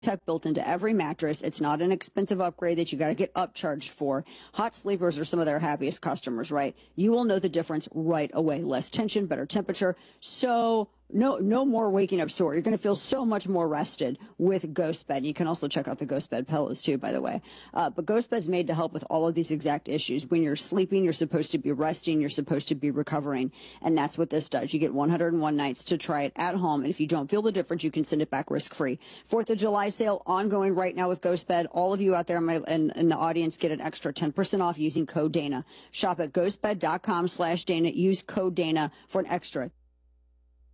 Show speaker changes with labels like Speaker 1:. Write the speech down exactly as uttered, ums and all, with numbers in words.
Speaker 1: Tech built into every mattress. It's not an expensive upgrade that you got to get upcharged for. Hot sleepers are some of their happiest customers, right? You will know the difference right away. Less tension, better temperature. So no, no more waking up sore. You're going to feel so much more rested with GhostBed. You can also check out the GhostBed pillows too, by the way. Uh, but GhostBed's made to help with all of these exact issues. When you're sleeping, you're supposed to be resting. You're supposed to be recovering. And that's what this does. You get one hundred one nights to try it at home. And if you don't feel the difference, you can send it back risk-free. Fourth of July sale ongoing right now with GhostBed. All of you out there in, my, in, in the audience get an extra ten percent off using code Dana. Shop at ghostbed dot com slash Dana. Use code Dana for an extra